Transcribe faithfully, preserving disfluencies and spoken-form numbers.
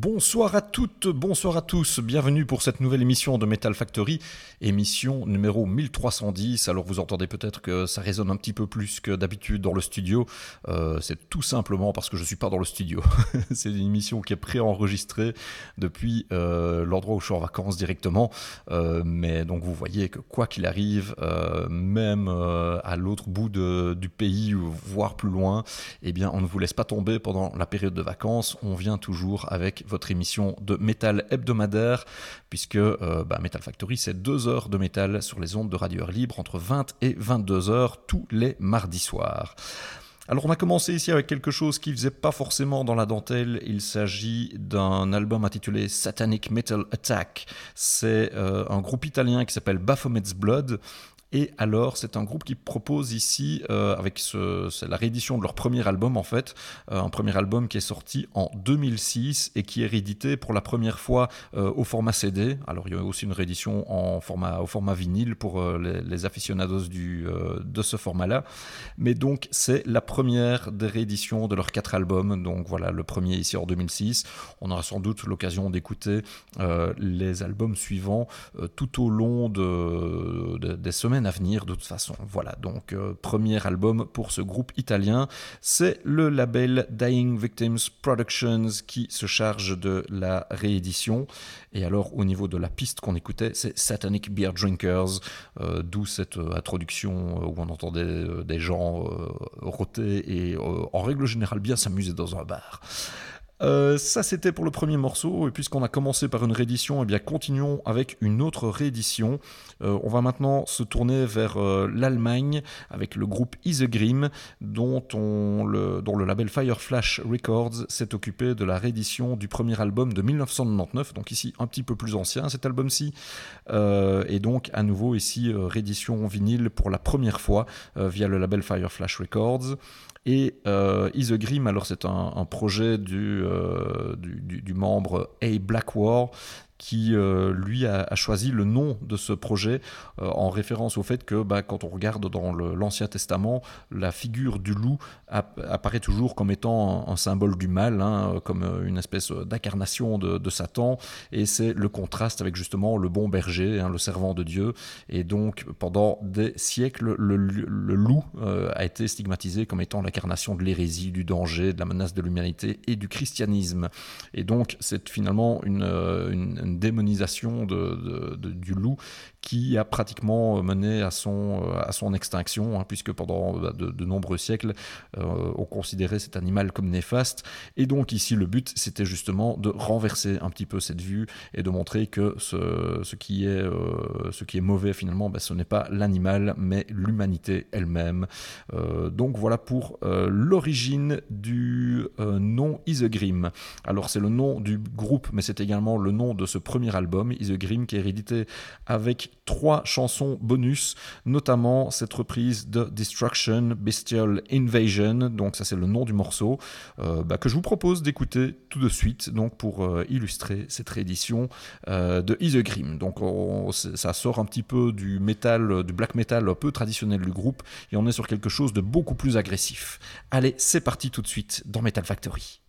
Bonsoir à toutes, bonsoir à tous, bienvenue pour cette nouvelle émission de Metal Factory, émission numéro mille trois cent dix. Alors vous entendez peut-être que ça résonne un petit peu plus que d'habitude dans le studio, euh, c'est tout simplement parce que je ne suis pas dans le studio. C'est une émission qui est pré-enregistrée depuis euh, l'endroit où je suis en vacances directement, euh, mais donc vous voyez que quoi qu'il arrive, euh, même euh, à l'autre bout de, du pays, voire plus loin, eh bien on ne vous laisse pas tomber pendant la période de vacances, on vient toujours avec votre émission de métal hebdomadaire, puisque euh, bah, Metal Factory, c'est deux heures de métal sur les ondes de Radio Air Libre entre vingt et vingt-deux heures tous les mardis soirs. Alors on a commencé ici avec quelque chose qui ne faisait pas forcément dans la dentelle. Il s'agit d'un album intitulé Satanic Metal Attack. C'est euh, un groupe italien qui s'appelle Baphomet's Blood. Et alors, c'est un groupe qui propose ici, euh, avec ce, c'est la réédition de leur premier album en fait, euh, un premier album qui est sorti en deux mille six et qui est réédité pour la première fois euh, au format C D. Alors, il y a aussi une réédition en format, au format vinyle pour euh, les, les aficionados du, euh, de ce format-là. Mais donc, c'est la première des rééditions de leurs quatre albums. Donc voilà, le premier ici en deux mille six. On aura sans doute l'occasion d'écouter euh, les albums suivants euh, tout au long de, de, des semaines à venir de toute façon. Voilà, donc euh, premier album pour ce groupe italien, c'est le label Dying Victims Productions qui se charge de la réédition. Et alors au niveau de la piste qu'on écoutait, c'est Satanic Beer Drinkers, euh, d'où cette euh, introduction euh, où on entendait euh, des gens euh, rôter et euh, en règle générale bien s'amuser dans un bar. Euh, ça c'était pour le premier morceau, et puisqu'on a commencé par une réédition, eh bien continuons avec une autre réédition. Euh, on va maintenant se tourner vers euh, l'Allemagne avec le groupe Isegrim, dont, on, le, dont le label Fireflash Records s'est occupé de la réédition du premier album de dix-neuf cent quatre-vingt-dix-neuf, donc ici un petit peu plus ancien cet album-ci, euh, et donc à nouveau ici euh, réédition vinyle pour la première fois euh, via le label Fireflash Records. Et euh, Isegrim, alors c'est un, un projet du, euh, du, du, du membre A. Blackwar, qui euh, lui a, a choisi le nom de ce projet euh, en référence au fait que bah, quand on regarde dans le, l'Ancien Testament, la figure du loup app- apparaît toujours comme étant un, un symbole du mal, hein, comme une espèce d'incarnation de, de Satan, et c'est le contraste avec justement le bon berger, hein, le servant de Dieu. Et donc pendant des siècles, le, le, le loup euh, a été stigmatisé comme étant l'incarnation de l'hérésie, du danger, de la menace de l'humanité et du christianisme. Et donc c'est finalement une, une, une démonisation de, de, de, du loup qui a pratiquement mené à son, à son extinction, hein, puisque pendant de, de nombreux siècles, euh, on considérait cet animal comme néfaste. Et donc ici, le but, c'était justement de renverser un petit peu cette vue et de montrer que ce, ce, qui, est, euh, ce qui est mauvais, finalement, ben, ce n'est pas l'animal, mais l'humanité elle-même. Euh, donc voilà pour euh, l'origine du euh, nom Isegrim. Alors c'est le nom du groupe, mais c'est également le nom de ce premier album, Isegrim, qui est réédité avec trois chansons bonus, notamment cette reprise de Destruction, Bestial Invasion, donc ça c'est le nom du morceau, euh, bah, que je vous propose d'écouter tout de suite, donc pour euh, illustrer cette réédition euh, de Isegrim. Donc on, ça sort un petit peu du metal, du black metal un peu traditionnel du groupe, et on est sur quelque chose de beaucoup plus agressif. Allez, c'est parti tout de suite dans Metal Factory.